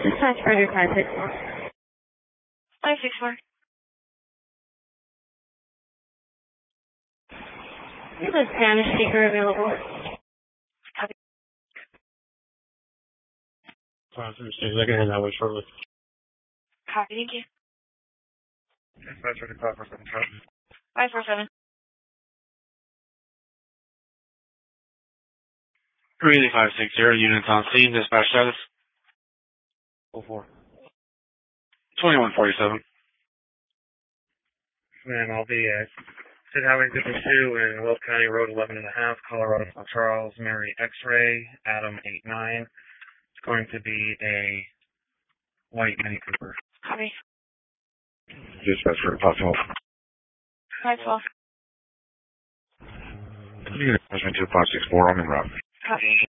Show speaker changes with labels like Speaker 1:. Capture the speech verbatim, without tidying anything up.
Speaker 1: Dispatch Further five six four. five six four. Is a Spanish speaker available? Copy.
Speaker 2: Awesome. I can hand that way shortly.
Speaker 1: Copy, thank you.
Speaker 2: Dispatch Further five four seven.
Speaker 1: five four seven.
Speaker 2: three eight five six zero, units on scene, dispatch status. oh four. twenty-one forty-seven. Ma'am, I'll be at Sid Highway fifty-two and Will County Road eleven and a half, Colorado, Charles, Mary X-Ray, Adam eight nine. It's going to be a white Mini Cooper.
Speaker 1: Copy.
Speaker 2: Dispatch for five twelve.
Speaker 1: five twelve.
Speaker 2: Unit two five six four, I'm in route.
Speaker 1: Copy.